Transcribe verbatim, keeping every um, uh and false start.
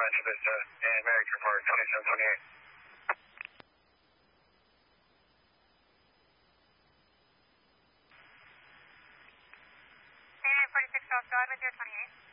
Roger, this uh, American report, twenty-seven twenty-eight. forty-six South, go ahead with your twenty-eight.